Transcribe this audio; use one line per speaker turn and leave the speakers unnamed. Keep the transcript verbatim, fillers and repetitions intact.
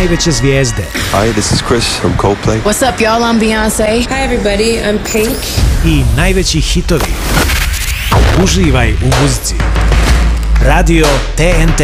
najveće zvijezde.
Hi, this is Chris from Coldplay.
What's up, y'all? I'm Beyonce.
Hi, everybody. I'm Pink.
I najveći hitovi. Uživaj u muzici. Radio T N T.